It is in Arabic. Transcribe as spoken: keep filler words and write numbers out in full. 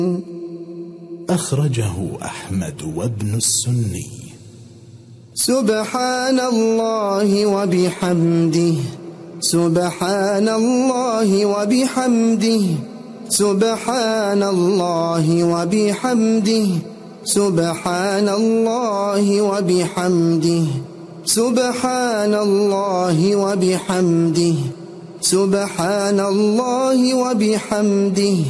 أخرجه أحمد وابن السني. سبحان الله وبحمده، سبحان الله وبحمده، سبحان الله وبحمده، سبحان الله وبحمده، سبحان الله وبحمده، سبحان الله وبحمده.